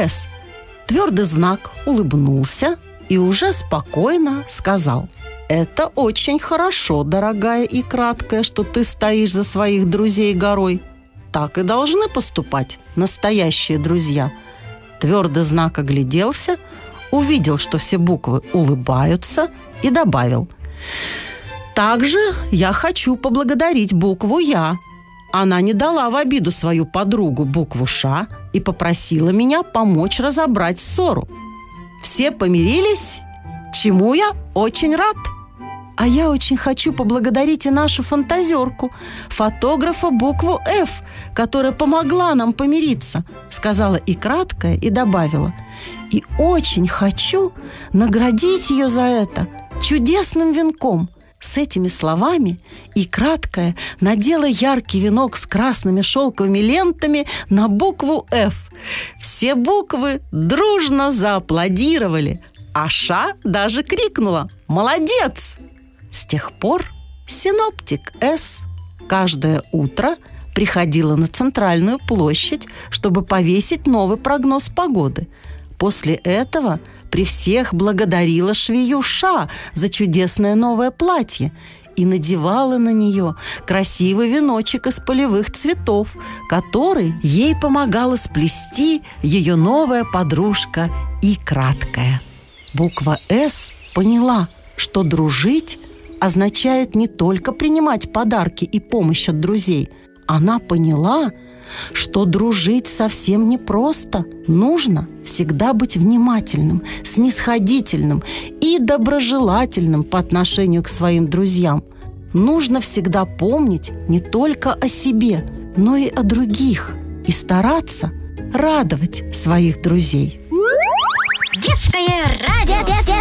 «С». Твердый знак улыбнулся и уже спокойно сказал: «Это очень хорошо, дорогая и краткая, что ты стоишь за своих друзей горой. Так и должны поступать настоящие друзья». Твердый знак огляделся, увидел, что все буквы улыбаются, и добавил: «Также я хочу поблагодарить букву «Я». Она не дала в обиду свою подругу, букву «Ш», и попросила меня помочь разобрать ссору. Все помирились, чему я очень рад. А я очень хочу поблагодарить и нашу фантазерку, фотографа букву «Ф», которая помогла нам помириться», сказала и краткая, и добавила: «И очень хочу наградить ее за это чудесным венком». С этими словами и краткая надела яркий венок с красными шелковыми лентами на букву «Ф». Все буквы дружно зааплодировали, а Ша даже крикнула: «Молодец!». С тех пор синоптик С каждое утро приходила на центральную площадь, чтобы повесить новый прогноз погоды. После этого при всех благодарила швею Ша за чудесное новое платье и надевала на нее красивый веночек из полевых цветов, который ей помогала сплести ее новая подружка и краткая. Буква «С» поняла, что дружить означает не только принимать подарки и помощь от друзей. Она поняла, что дружить совсем непросто. Нужно всегда быть внимательным, снисходительным и доброжелательным по отношению к своим друзьям. Нужно всегда помнить не только о себе, но и о других, и стараться радовать своих друзей. Детское радио.